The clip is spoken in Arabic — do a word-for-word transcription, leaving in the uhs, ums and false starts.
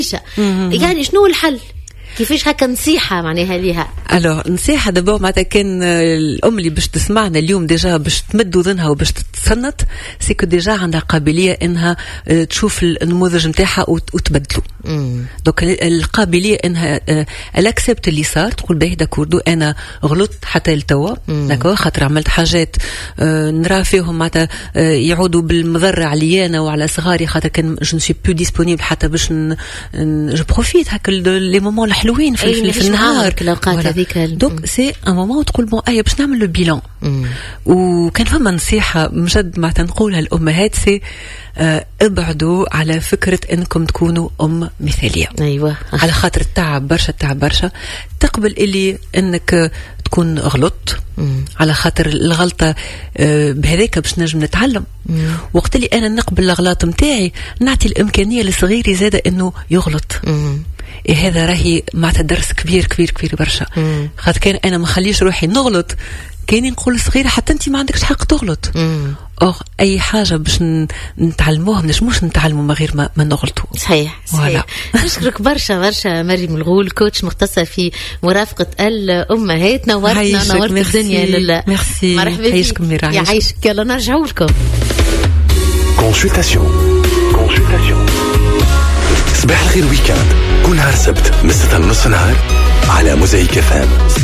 يعني شنو الحل؟ كيفاش هكا نصيحة معناها ليها؟ الو نصيحة دابا معناتها كان الأم اللي باش تسمعنا اليوم ديجا باش تمد وذنها وباش تتصنت سيكو ديجا عندها قابلية إنها تشوف النموذج نتاعها وتبدله. دوك القابلية إنها الاكسبت اللي صار، تقول باهي داكوردو أنا غلطت حتى لتوا داكور، خاطر عملت حاجات نرى فيهم معناتها يعودوا بالمضرة عليا أنا وعلى صغاري، خاطر كان جو نسوي بو ديسپونيبل حتى باش جو بروفيت هكا لي مومون حلوين في, أيه في النهار الأوقات هذيك. دوك سي ان مومون تقول بون اي باش نعمل لو بيلان. وكان فما نصيحه مجد ما تنقولها الامهات سي آه ابعدوا على فكره انكم تكونوا ام مثاليه. ايوه على خاطر التعب برشا التعب برشا، تقبل اللي انك تكون غلط مم. على خاطر الغلطه آه بهذاك باش نجم نتعلم. مم. وقت اللي انا نقبل الغلط متاعي نعطي الامكانيه لصغيري زاده انه يغلط. مم. إيه هذا راهي معناتها درس كبير كبير كبير برشا. خاطر كان انا ما خليش روحي نغلط كاني نقول صغيره حتى انت ما عندكش حق تغلط. أو اي حاجه باش نتعلموها مش نتعلموا من غير ما, ما نغلطوا. صحيح صحيح. نشكرك برشا برشا مريم الغول، كوتش مختصه في مرافقه الامهات. نورتنا نورت الدنيا. لله ميرسي. مرحبا يعيشكم يعيشك. يلا نرجعوا لكم. كونسلتاسيون كونسلتاسيون صباح الخير ويكاند كل نهار سبت من ستة ونص نهار على موزايك فام.